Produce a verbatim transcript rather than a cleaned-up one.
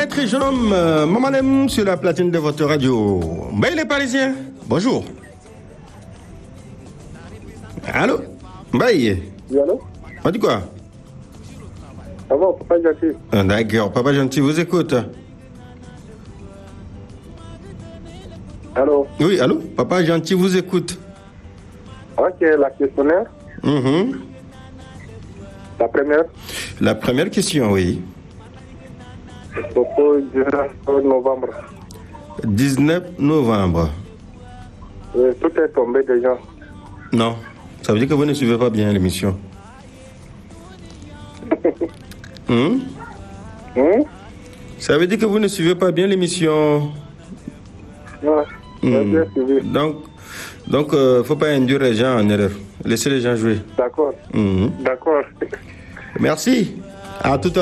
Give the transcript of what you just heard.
Maître et jeune homme, euh, Mamalem sur la platine de votre radio. Mbaye les Parisiens, bonjour. Allô Mbaye. Oui, allô? On dit quoi? Ça va, Papa Gentil? Ah, d'accord, Papa Gentil vous écoute. Allô? Oui, allô? Papa Gentil vous écoute. Ok, la questionnaire. Mm-hmm. La première. La première question, oui. Propos du dix-neuf novembre. dix-neuf novembre. Euh, tout est tombé déjà. Non, ça veut dire que vous ne suivez pas bien l'émission. Hum? Hum? Ça veut dire que vous ne suivez pas bien l'émission. Ouais, j'ai bien suivi. Donc, donc euh, faut pas induire les gens en erreur. Laissez les gens jouer. D'accord. Mhm. D'accord. Merci. À tout à l'heure.